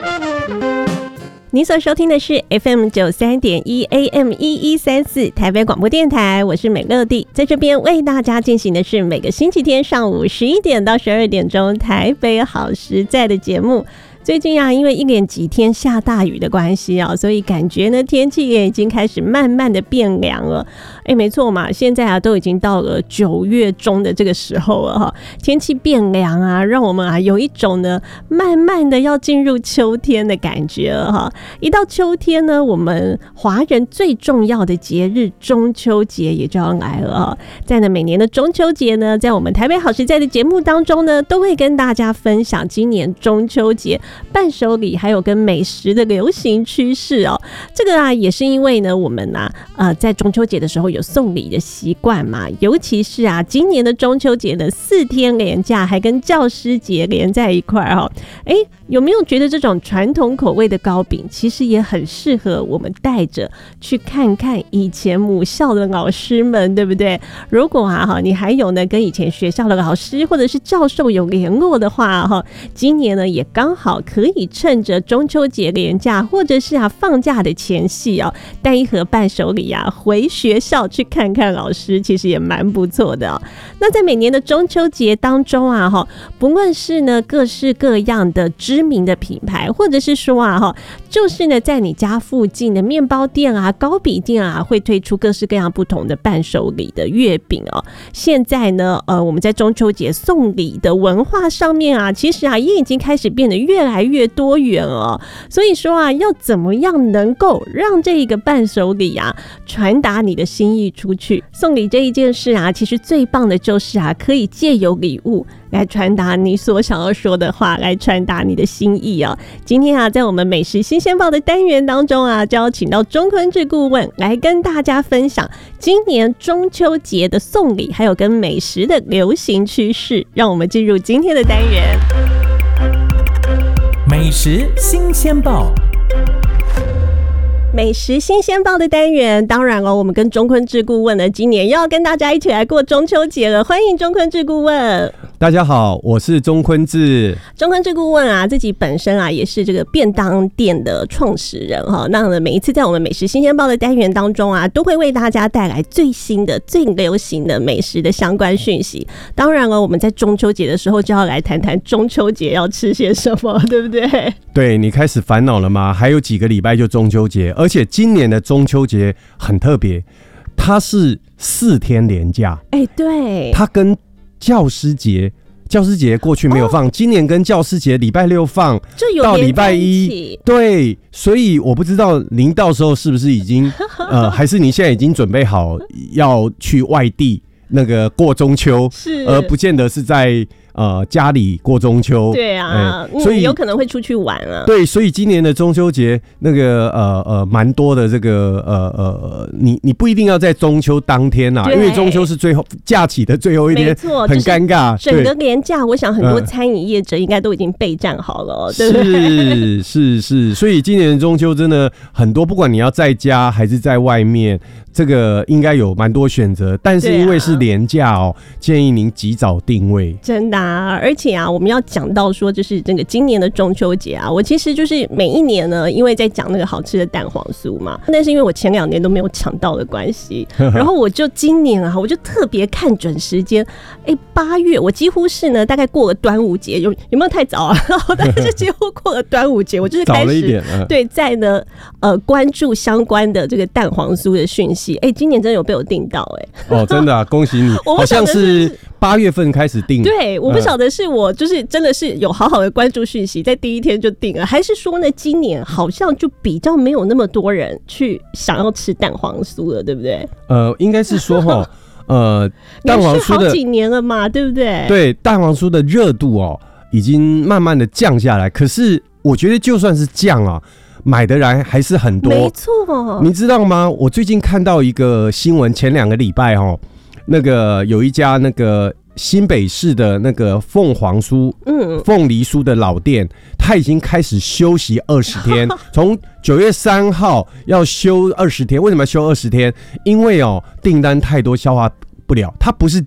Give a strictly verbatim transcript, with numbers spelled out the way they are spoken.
您所收听的是 F M 九三点一 A M 一一三四台北广播电台，我是美乐蒂，在这边为大家进行的是每个星期天上午十一点到十二点钟台北好实在的节目。最近啊，因为一连几天下大雨的关系啊，所以感觉呢天气也已经开始慢慢的变凉了。哎，没错嘛，现在啊都已经到了九月中的这个时候了哈，天气变凉啊，让我们啊有一种呢慢慢的要进入秋天的感觉了哈。一到秋天呢，我们华人最重要的节日中秋节也就要来了哈。在呢每年的中秋节呢，在我们台北好实在的节目当中呢，都会跟大家分享今年中秋节伴手礼还有跟美食的流行趋势哦。这个啊也是因为呢我们啊呃在中秋节的时候有送礼的习惯嘛，尤其是啊今年的中秋节的四天连假还跟教师节连在一块哦。哎，有没有觉得这种传统口味的糕饼其实也很适合我们带着去看看以前母校的老师们，对不对？如果啊你还有呢跟以前学校的老师或者是教授有联络的话哈，今年呢也刚好可以趁着中秋节连假或者是啊放假的前夕哦，带一盒伴手礼啊回学校去看看老师，其实也蛮不错的哦。那在每年的中秋节当中啊哈，不论是呢各式各样的知名的品牌，或者是说啊哈，就是呢在你家附近的面包店啊、糕饼店啊，会推出各式各样不同的伴手礼的月饼哦。现在呢，呃，我们在中秋节送礼的文化上面啊，其实啊也已经开始变得越来越多元了。所以说啊，要怎么样能够让这个伴手礼啊传达你的心意出去？送礼这一件事啊，其实最棒的就是啊，可以借由礼物来传达你所想要说的话，来传达你的心意哦。今天啊，在我们美食新鲜报的单元当中啊，就要请到钟坤志顾问来跟大家分享今年中秋节的送礼，还有跟美食的流行趋势。让我们进入今天的单元， 美食新鲜报。 美食新鲜报的单元，当然哦，我们跟钟坤志顾问呢，今年又要跟大家一起来过中秋节了。欢迎钟坤志顾问。 大家好，我是钟坤志。 钟坤志顾问啊，自己本身啊也是这个便当店的创始人哈。那呢，每一次在我们美食新鲜报的单元当中啊，都会为大家带来最新的、最流行的美食的相关讯息。当然了，我们在中秋节的时候就要来谈谈中秋节要吃些什么，对不对？ 对，你开始烦恼了吗？还有几个礼拜就中秋节，而且今年的中秋节很特别，它是四天连假。哎、 欸，对， 它跟教师节，教师节过去没有放，哦、今年跟教师节礼拜六放，到礼拜一，对，所以我不知道您到时候是不是已经呃，还是你现在已经准备好要去外地那个过中秋，是，而不见得是在。呃，家里过中秋， 对啊，欸、所以、嗯、有可能会出去玩啊。 对，所以今年的中秋节那个呃呃蛮多的这个呃呃，你你不一定要在中秋当天啊，因为中秋是最后假期的最后一天，没错，很尴尬。 整个连假，我想很多餐饮业者应该都已经备战好了，嗯、对不对？ 是是是，所以今年的中秋真的很多，不管你要在家还是在外面，这个应该有蛮多选择。但是因为是连假哦，啊、建议您及早定位。 真的、啊。而且啊，我们要讲到说，就是这个今年的中秋节啊，我其实就是每一年呢，因为在讲那个好吃的蛋黄酥嘛，但是因为我前两年都没有抢到的关系，然后我就今年啊，我就特别看准时间，哎，八月我几乎是呢，大概过了端午节，有有没有太早啊？然后但是几乎过了端午节，我就是开始早了一点、啊、对，在呢呃关注相关的这个蛋黄酥的讯息，哎，今年真的有被我订到、欸，哎， 哦，真的啊，恭喜你，好像是八月份开始订， 对，我不晓得是我就是真的是有好好的关注讯息，在第一天就定了，还是说呢，今年好像就比较没有那么多人去想要吃蛋黄酥了，对不对？ 呃，应该是说哈，呃，蛋黄酥的好几年了嘛，对不对？ 对，蛋黄酥的热度哦，已经慢慢的降下来。可是我觉得就算是降啊，买的人还是很多， 没错。 你知道吗？我最近看到一个新闻，前两个礼拜哦，那个有一家那个。新北市的那个凤凰酥、嗯，凤梨酥的老店，他已经开始休息二十天，从九月三号要休二十天。为什么要休二十天？因为哦，订单太多，消化不了。它不是